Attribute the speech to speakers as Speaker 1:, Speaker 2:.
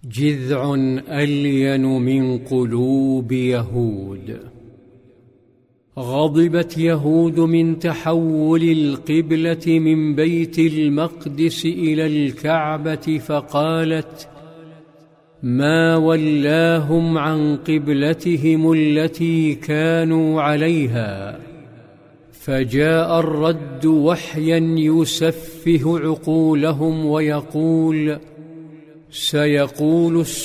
Speaker 1: جذع ألين من قلوب يهود. غضبت يهود من تحول القبلة من بيت المقدس إلى الكعبة، فقالت: ما ولاهم عن قبلتهم التي كانوا عليها. فجاء الرد وحيا يسفه عقولهم ويقول: سيقول